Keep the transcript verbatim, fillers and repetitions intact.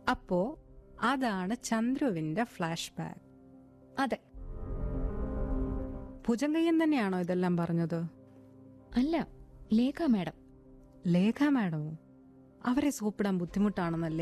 അപ്പോ അതാണ് ചന്ദ്രുവിന്റെ flash back. അതെ. ഭുജങ്കയ്യൻ തന്നെയാണോ ഇതെല്ലാം പറഞ്ഞത്? അല്ല, ലേഖ മാഡം. ലേഖ മാഡമോ? അവരെ സോപ്പിടാൻ ബുദ്ധിമുട്ടാണെന്നല്ലേ